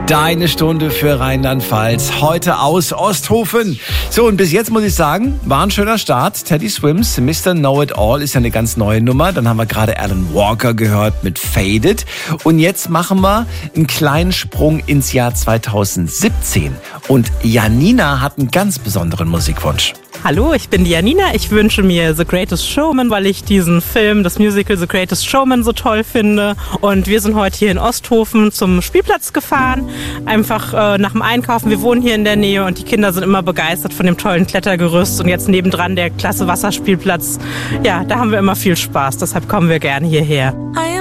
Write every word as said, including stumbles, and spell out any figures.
Deine Stunde für Rheinland-Pfalz. Heute aus Osthofen. So, und bis jetzt muss ich sagen, war ein schöner Start. Teddy Swims, Mister Know-It-All ist ja eine ganz neue Nummer. Dann haben wir gerade Alan Walker gehört mit Faded. Und jetzt machen wir einen kleinen Sprung ins Jahr zweitausendsiebzehn. Und Janina hat einen ganz besonderen Musikwunsch. Hallo, ich bin die Janina. Ich wünsche mir The Greatest Showman, weil ich diesen Film, das Musical The Greatest Showman so toll finde. Und wir sind heute hier in Osthofen zum Spielplatz gefahren, einfach äh, nach dem Einkaufen. Wir wohnen hier in der Nähe und die Kinder sind immer begeistert von dem tollen Klettergerüst. Und jetzt nebendran der klasse Wasserspielplatz. Ja, da haben wir immer viel Spaß, deshalb kommen wir gerne hierher.